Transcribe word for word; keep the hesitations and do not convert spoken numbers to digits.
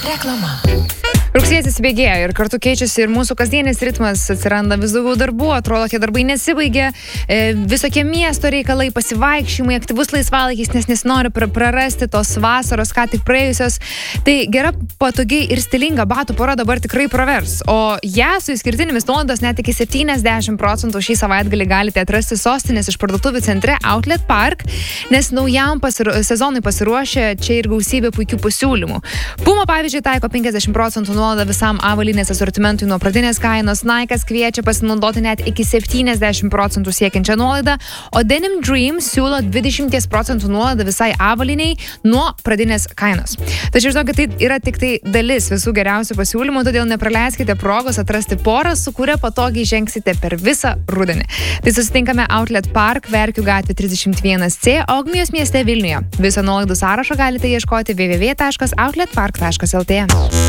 Reklama. Rugsėjas įsibėgėja ir kartu keičiasi ir mūsų kasdienis ritmas, atsiranda vis daugiau darbų, atrodo, kad darbai nesibaigia, e, visokie miesto reikalai, pasivaikščiojimai, aktyvus laisvalaikis, nes nesinori prarasti tos vasaros, ką tik praėjusios. Tai gera, patogi ir stilinga batų pora dabar tikrai pravers, o ją su išskirtinėmis nuolaidos net iki septyniasdešimt procentų šį savaitgalį galite atrasti sostinės išparduotuvių centre Outlet Park, nes naujam pasiru sezonui pasiruošę čia ir gausybė puikių pasiūlymų. Puma, pavyzdžiui, taiko penkiasdešimt procentų nuolaidą visam avalynės asortimentui nuo pradinės kainos, Nike'as kviečia pasinaudoti net iki septyniasdešimt procentų siekiančią nuolaidą, o Denim Dream siūlo dvidešimt procentų nuolaidą visai avalyniai nuo pradinės kainos. Tačiau žinokit, tai yra tik tai dalis visų geriausių pasiūlymų, todėl nepraleiskite progos atrasti porą, su kuria patogiai žengsite per visą rudenį. Tai susitinkame Outlet Park, Verkių gatvė trisdešimt vienas C, Ogmijos mieste Vilniuje. Viso nuolaidų sąrašo galite ieškoti w w w taškas outlet park taškas l t.